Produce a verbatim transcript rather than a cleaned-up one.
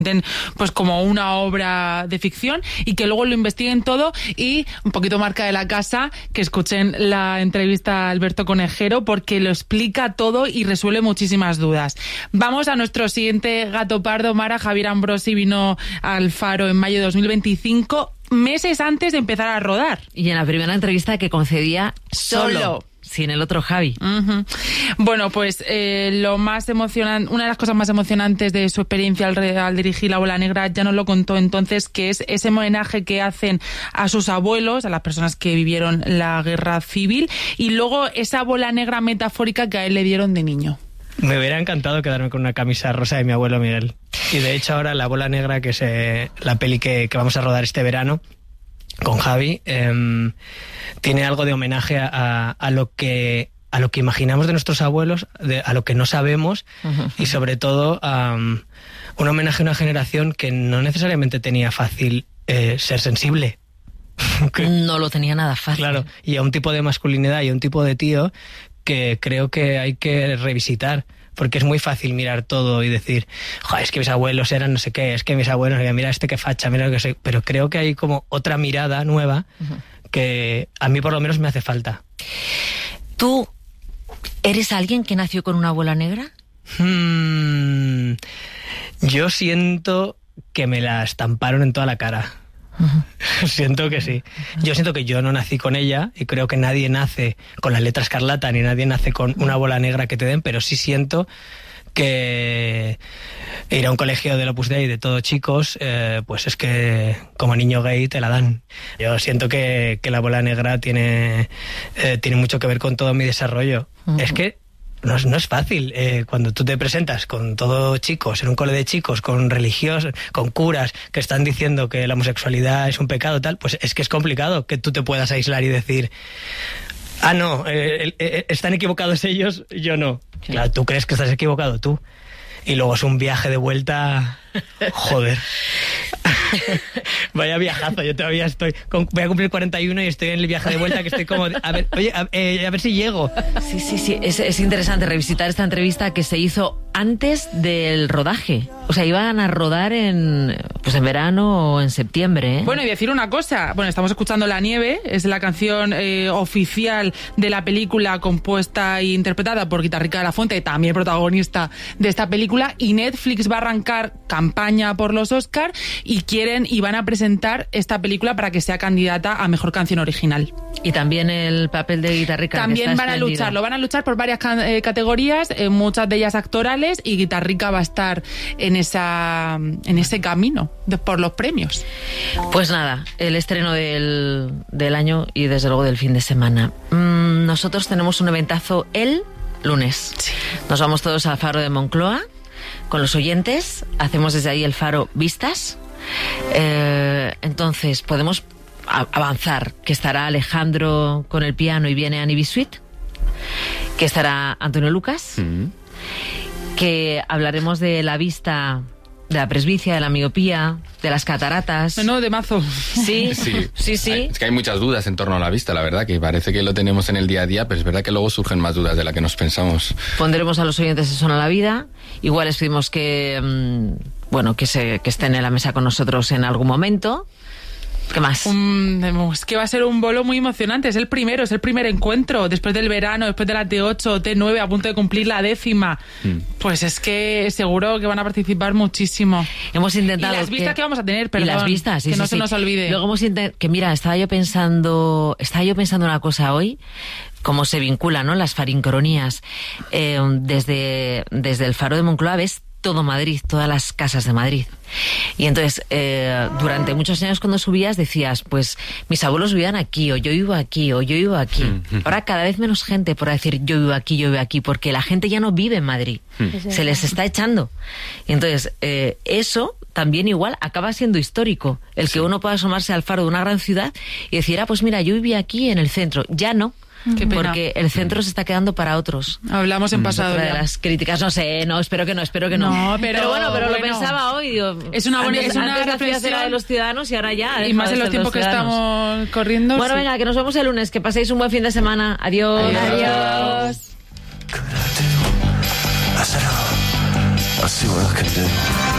pues como una obra de ficción y que luego lo investiguen todo. Y un poquito marca de la casa, que escuchen la entrevista a Alberto Conejero porque lo explica todo y resuelve muchísimas dudas. Vamos a nuestro siguiente gato pardo. Mara, Javier Ambrosi vino al Faro en mayo de dos mil veinticinco, meses antes de empezar a rodar. Y en la primera entrevista que concedía solo. Solo. Sin el otro Javi. Uh-huh. Bueno, pues eh, lo más emocionante, una de las cosas más emocionantes de su experiencia al, al dirigir La Bola Negra, ya nos lo contó entonces, que es ese homenaje que hacen a sus abuelos, a las personas que vivieron la guerra civil, y luego esa bola negra metafórica que a él le dieron de niño. Me hubiera encantado quedarme con una camisa rosa de mi abuelo Miguel. Y de hecho ahora La Bola Negra, que es eh, la peli que, que vamos a rodar este verano con Javi, eh, tiene algo de homenaje a, a, a lo que a lo que imaginamos de nuestros abuelos, de, a lo que no sabemos, uh-huh. y sobre todo a um, un homenaje a una generación que no necesariamente tenía fácil eh, ser sensible. que, no lo tenía nada fácil. Claro, y a un tipo de masculinidad y a un tipo de tío que creo que hay que revisitar. Porque es muy fácil mirar todo y decir, joder, es que mis abuelos eran no sé qué, es que mis abuelos, mira este que facha, mira lo que sé. Pero creo que hay como otra mirada nueva uh-huh. que a mí por lo menos me hace falta. ¿Tú eres alguien que nació con una bola negra? Hmm, yo siento que me la estamparon en toda la cara. Uh-huh. Siento que sí. Yo siento que yo no nací con ella y creo que nadie nace con la letra escarlata ni nadie nace con una bola negra que te den, pero sí siento que ir a un colegio del Opus Dei de todos chicos, eh, pues es que como niño gay te la dan. Yo siento que, que la bola negra tiene, eh, tiene mucho que ver con todo mi desarrollo. Uh-huh. Es que No es, no es fácil. Eh, cuando tú te presentas con todo chicos, en un cole de chicos, con religiosos, con curas que están diciendo que la homosexualidad es un pecado, tal, pues es que es complicado que tú te puedas aislar y decir, ah, no, eh, eh, están equivocados ellos, yo no. Sí. Claro, tú crees que estás equivocado tú. Y luego es un viaje de vuelta. Joder. Vaya viajazo, yo todavía estoy con, voy a cumplir cuarenta y uno y estoy en el viaje de vuelta que estoy como, a ver, oye, a, eh, a ver si llego. Sí, sí, sí, es, es interesante revisitar esta entrevista que se hizo antes del rodaje. O sea, iban a rodar en, pues en verano o en septiembre, ¿eh? Bueno, y decir una cosa, bueno, estamos escuchando La Nieve, es la canción eh, oficial de la película, compuesta e interpretada por Guitarrica de la Fuente, también protagonista de esta película, y Netflix va a arrancar campaña por los Oscar y quieren y van a presentar esta película para que sea candidata a Mejor Canción Original. Y también el papel de Guitarrica. También van a lucharlo, van a luchar por varias can- eh, categorías, eh, muchas de ellas actorales, y Guitarrica va a estar en esa en ese camino de, por los premios. Pues nada, el estreno del, del año y desde luego del fin de semana. Mm, nosotros tenemos un eventazo el lunes. Sí. Nos vamos todos al Faro de Moncloa con los oyentes, hacemos desde ahí el Faro Vistas. Eh, entonces podemos a- avanzar que estará Alejandro con el piano y viene Annie Bisuit, que estará Antonio Lucas, mm. que hablaremos de la vista, de la presbicia, de la miopía, de las cataratas. No, no, de mazo. Sí, sí, sí, sí. Hay, es que hay muchas dudas en torno a la vista, la verdad, que parece que lo tenemos en el día a día, pero es verdad que luego surgen más dudas de las que nos pensamos. Pondremos a los oyentes en Son a la Vida. Igual les pedimos que, mmm, bueno, que, se, que estén en la mesa con nosotros en algún momento. ¿Qué más? Um, es que va a ser un bolo muy emocionante. Es el primero, es el primer encuentro. Después del verano, después de la T ocho, T nueve, a punto de cumplir la décima. Mm. Pues es que seguro que van a participar muchísimo. Hemos intentado... Y las vistas que, que vamos a tener, perdón. Y las vistas, sí, que sí, no sí. se nos olvide. Luego hemos intentado... Que mira, estaba yo pensando... Estaba yo pensando una cosa hoy, cómo se vinculan, ¿no?, las farincronías. Eh, desde, desde el Faro de Moncloa ves todo Madrid, todas las casas de Madrid. Y entonces, eh, durante muchos años cuando subías decías, pues mis abuelos vivían aquí, o yo vivo aquí, o yo vivo aquí. Mm-hmm. Ahora cada vez menos gente por decir yo vivo aquí, yo vivo aquí, porque la gente ya no vive en Madrid. Mm. Se les está echando. Y entonces, eh, eso también igual acaba siendo histórico. El sí. que uno pueda asomarse al faro de una gran ciudad y decir, ah, pues mira, yo vivía aquí en el centro. Ya no. Qué pena. Porque el centro se está quedando para otros. Hablamos en pasado. Otra de ya. las críticas, no sé, no, espero que no, espero que no. No, pero, pero bueno, pero bueno. lo pensaba hoy. Digo, es una buena, antes, es una antes la reflexión ciudad era de los ciudadanos y ahora ya. Y más en los tiempos que estamos corriendo. Bueno, sí. venga, que nos vemos el lunes. Que paséis un buen fin de semana. Adiós. Adiós. Adiós.